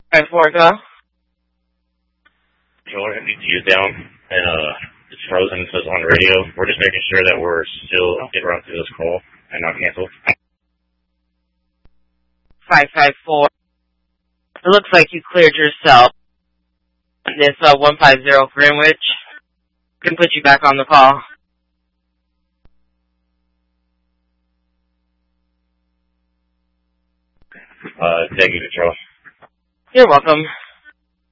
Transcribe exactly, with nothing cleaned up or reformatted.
Five four go. Joel, I need you down, and uh, it's frozen. It says on radio. We're just making sure that we're still get around through this call and not cancel. Five five four. It looks like you cleared yourself. This uh one five zero Greenwich can put you back on the call. Uh, thank you, Control. You're welcome.